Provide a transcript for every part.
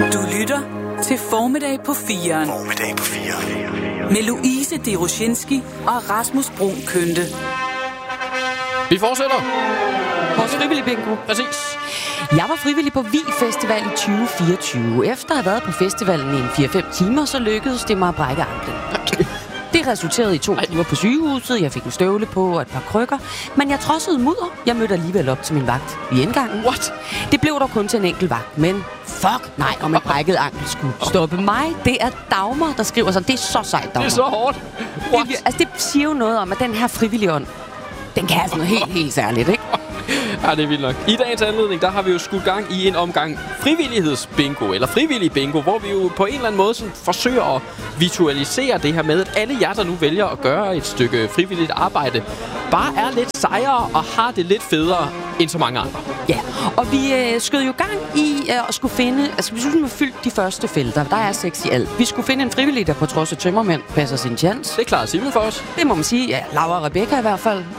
Du lytter til Formiddag på 4'eren. Formiddag på 4'eren. Med Louise Deroshinski og Rasmus Brun Kønte. Vi fortsætter. Vores frivillige bingo. Præcis. Jeg var frivillig på Vi Festival i 2024. Efter at have været på festivalen i 4-5 timer, så lykkedes det mig at brække anklen. Det resulterede i 2 uger på sygehuset. Jeg fik en støvle på og et par krykker. Men jeg trodsede mudder. Jeg mødte alligevel op til min vagt i indgangen. What? Det blev dog kun til en enkelt vagt. Men fuck nej, om en brækket ankel skulle stoppe mig. Det er Dagmar, der skriver sådan. Det er så sejt, Dagmar. Det er så hårdt. What? Det siger jo noget om, at den her frivillige ånd, den kan have sådan noget helt særligt, ikke? Ja, det er vildt nok. I dagens anledning, der har vi jo skudt gang i en omgang frivillighedsbingo, eller frivillig bingo, hvor vi jo på en eller anden måde sådan forsøger at visualisere det her med, at alle jer, der nu vælger at gøre et stykke frivilligt arbejde, bare er lidt sejere og har det lidt federe end så mange andre. Ja, og vi skød jo gang i at skulle finde, altså vi skulle have fyldt de første felter. Der er 6 i alt. Vi skulle finde en frivillig, der på trods af tømmermænd passer sin chance. Det klarer Simon for os. Det må man sige. Ja, Laura og Rebecca i hvert fald.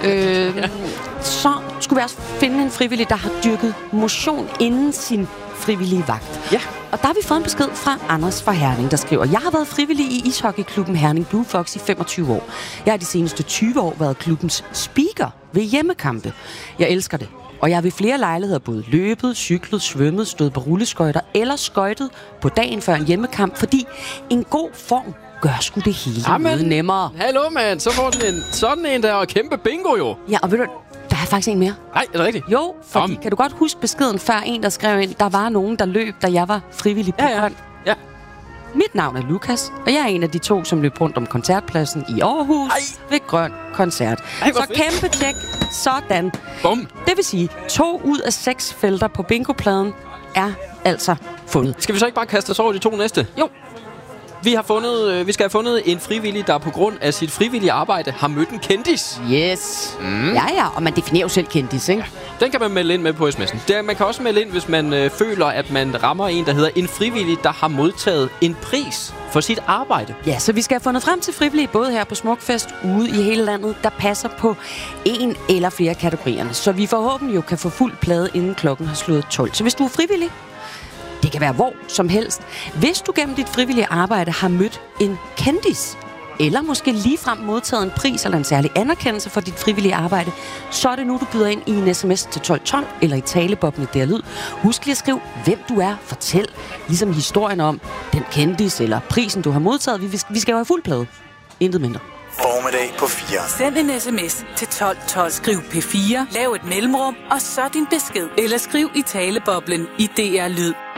Så skulle vi også finde en frivillig, der har dyrket motion inden sin frivillige vagt. Ja. Og der har vi fået en besked fra Anders fra Herning, der skriver: Jeg har været frivillig i ishockeyklubben Herning Blue Fox i 25 år. Jeg har de seneste 20 år været klubbens speaker ved hjemmekampe. Jeg elsker det. Og jeg har ved flere lejligheder både løbet, cyklet, svømmet, stået på rulleskøjter eller skøjtet på dagen før en hjemmekamp, fordi en god form gør sgu det hele noget nemmere. Hallo, mand. Så får den sådan en der og kæmpe bingo jo. Ja, og ved du, der er faktisk en mere. Nej, er det rigtigt? Jo, fordi kan du godt huske beskeden før en, der skrev ind, der var nogen, der løb, da jeg var frivillig på grøn. Ja. Mit navn er Lukas, og jeg er en af de 2, som løb rundt om koncertpladsen i Aarhus ved Grøn Koncert. Så kæmpe tjek. Sådan. Bum. Det vil sige, 2 ud af 6 felter på bingopladen er altså fundet. Skal vi så ikke bare kaste os over de 2 næste? Jo. Vi skal have fundet en frivillig, der på grund af sit frivillige arbejde har mødt en kendis. Yes. Ja, og man definerer jo selv kendis, ikke? Ja, den kan man melde ind med på sms'en. Man kan også melde ind, hvis man føler, at man rammer en, der hedder en frivillig, der har modtaget en pris for sit arbejde. Ja, så vi skal have fundet frem til frivillige, både her på Smukfest, ude i hele landet, der passer på en eller flere kategorierne. Så vi forhåbentlig jo kan få fuld plade, inden klokken har slået 12. Så hvis du er frivillig, det kan være hvor som helst. Hvis du gennem dit frivillige arbejde har mødt en kendis, eller måske ligefrem modtaget en pris eller en særlig anerkendelse for dit frivillige arbejde, så er det nu, du byder ind i en sms til 1212 eller i taleboblen der lyd. Husk lige at skrive, hvem du er. Fortæl ligesom historien om den kendis eller prisen, du har modtaget. Vi skal jo have fuld plade. Intet mindre. Formiddag på 4. Send en sms til 1212. Skriv P4, lav et mellemrum, og så din besked. Eller skriv i taleboblen i DR Lyd.